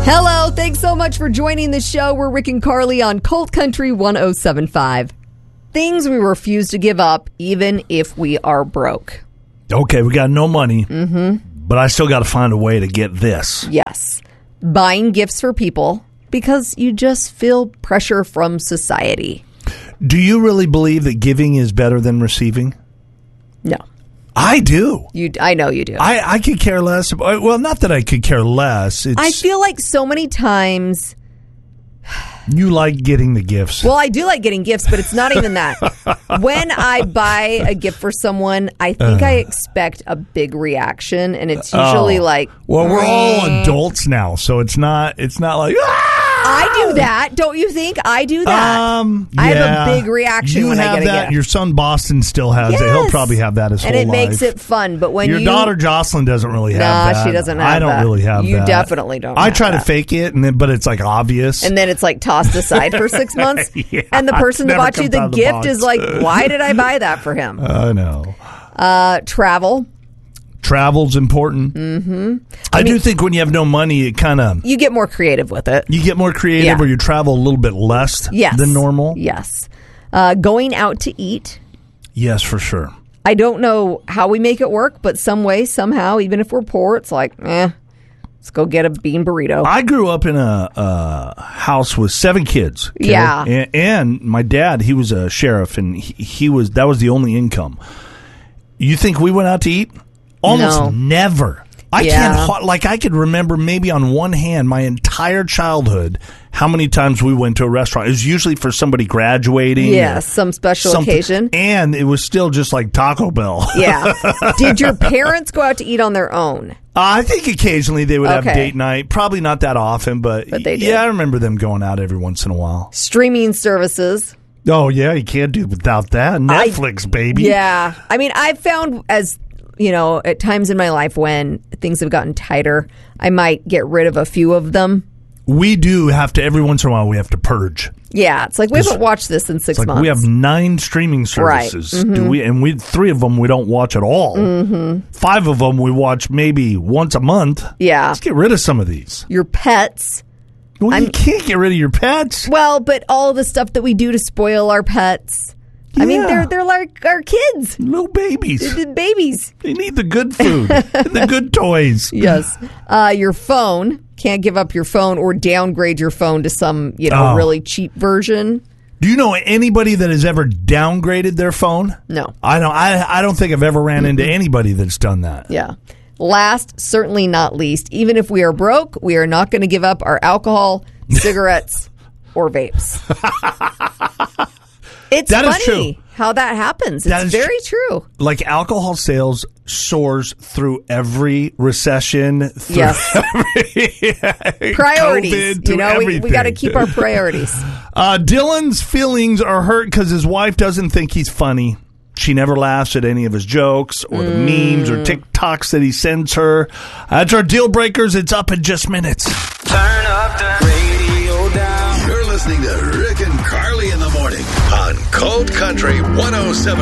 Hello, thanks so much for joining the show. We're Rick and Carly on Colt Country 107.5. Things we refuse to give up, even if we are broke. Okay, we got no money, but I still got to find a way to get this. Yes. Buying gifts for people because you just feel pressure from society. Do you really believe that giving is better than receiving? No. I do. I know you do. I could care less. Well, not that I could care less. I feel like so many times... You like getting the gifts. Well, I do like getting gifts, but it's not even that. When I buy a gift for someone, I think I expect a big reaction, and it's usually like... Well, we're all adults now, so it's not like... I do that. Don't you think? I do that. I have a big reaction when I get a gift. Your son Boston still has it. He'll probably have that his whole life. And it makes it fun. But when your daughter Jocelyn doesn't really have that. No, she doesn't have that. I don't really have that. You definitely don't I try to fake it, but it's like obvious. And then it's like tossed aside for 6 months. Yeah, and the person that bought you the gift is like, why did I buy that for him? I know. Travel. Travel's important. Mm-hmm. I do think when you have no money, it kind of... You get more creative with it. You get more creative or you travel a little bit less than normal. Yes. Going out to eat. Yes, for sure. I don't know how we make it work, but some way, somehow, even if we're poor, it's like, let's go get a bean burrito. I grew up in a house with 7 kids. Okay? Yeah. And my dad, he was a sheriff, and that was the only income. You think we went out to eat? Almost never. I could remember maybe on one hand my entire childhood how many times we went to a restaurant. It was usually for somebody graduating. Yeah, some special occasion. And it was still just like Taco Bell. Yeah. Did your parents go out to eat on their own? I think occasionally they would have date night. Probably not that often, but they did. Yeah, I remember them going out every once in a while. Streaming services. Oh, yeah, you can't do without that. Netflix, baby. Yeah. I mean, I've found at times in my life when things have gotten tighter, I might get rid of a few of them. We do have to, every once in a while, we have to purge. Yeah, it's like we haven't watched this in 6 months. We have 9 streaming services. Right. Mm-hmm. And 3 of them we don't watch at all. Mm-hmm. 5 of them we watch maybe once a month. Yeah. Let's get rid of some of these. Your pets. Well, you can't get rid of your pets. Well, but all the stuff that we do to spoil our pets. Yeah. I mean, they're like our kids. Little babies. They're babies. They need the good food and the good toys. Yes. Your phone. Can't give up your phone or downgrade your phone to some, really cheap version. Do you know anybody that has ever downgraded their phone? No. I don't think I've ever ran into anybody that's done that. Yeah. Last, certainly not least, even if we are broke, we are not going to give up our alcohol, cigarettes, or vapes. It's funny how that happens. It's very true. Like alcohol sales soars through every recession. Yes. Priorities. COVID, we got to keep our priorities. Dylan's feelings are hurt because his wife doesn't think he's funny. She never laughs at any of his jokes or the memes or TikToks that he sends her. That's our deal breakers. It's up in just minutes. Turn up the radio down. You're listening to Rick and Carly in the morning on Colt Country 107.